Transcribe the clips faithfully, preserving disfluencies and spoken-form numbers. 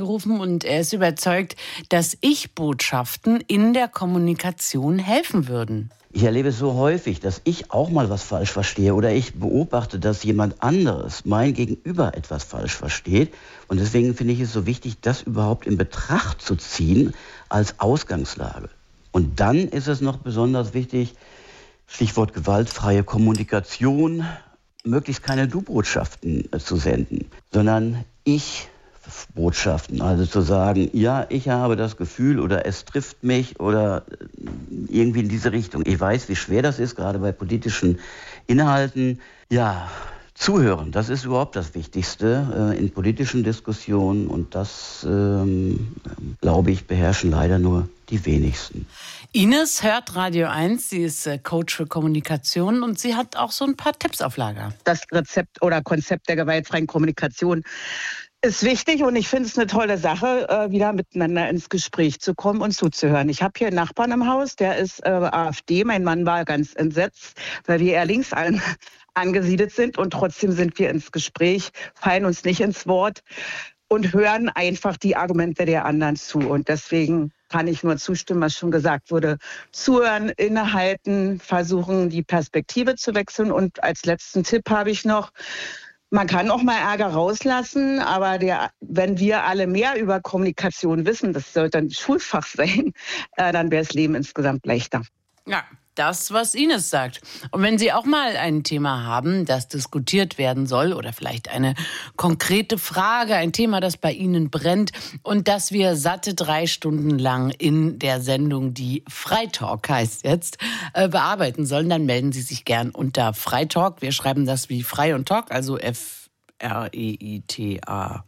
angerufen und er ist überzeugt, dass Ich-Botschaften in der Kommunikation helfen würden. Ich erlebe es so häufig, dass ich auch mal was falsch verstehe oder ich beobachte, dass jemand anderes, mein Gegenüber, etwas falsch versteht. Und deswegen finde ich es so wichtig, das überhaupt in Betracht zu ziehen als Ausgangslage. Und dann ist es noch besonders wichtig, Stichwort gewaltfreie Kommunikation, möglichst keine Du-Botschaften äh, zu senden, sondern Ich-Botschaften. Also zu sagen, ja, ich habe das Gefühl oder es trifft mich oder irgendwie in diese Richtung. Ich weiß, wie schwer das ist, gerade bei politischen Inhalten. Ja, zuhören, das ist überhaupt das Wichtigste äh, in politischen Diskussionen und das, ähm, glaube ich, beherrschen leider nur die wenigsten. Ines hört Radio eins, sie ist Coach für Kommunikation und sie hat auch so ein paar Tipps auf Lager. Das Rezept oder Konzept der gewaltfreien Kommunikation ist wichtig und ich finde es eine tolle Sache, wieder miteinander ins Gespräch zu kommen und zuzuhören. Ich habe hier einen Nachbarn im Haus, der ist äh, AfD. Mein Mann war ganz entsetzt, weil wir eher links an, angesiedelt sind und trotzdem sind wir ins Gespräch, fallen uns nicht ins Wort und hören einfach die Argumente der anderen zu. Und deswegen kann ich nur zustimmen, was schon gesagt wurde. Zuhören, innehalten, versuchen, die Perspektive zu wechseln. Und als letzten Tipp habe ich noch, man kann auch mal Ärger rauslassen, aber der, wenn wir alle mehr über Kommunikation wissen, das sollte ein Schulfach sein, äh, dann wäre das Leben insgesamt leichter. Ja, das, was Ines sagt. Und wenn Sie auch mal ein Thema haben, das diskutiert werden soll oder vielleicht eine konkrete Frage, ein Thema, das bei Ihnen brennt und das wir satte drei Stunden lang in der Sendung, die Freitalk heißt jetzt, äh, bearbeiten sollen, dann melden Sie sich gern unter Freitalk. Wir schreiben das wie Frei und Talk, also F R E I T A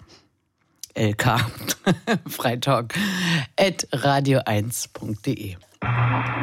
L K, Freitalk, at radio eins punkt de.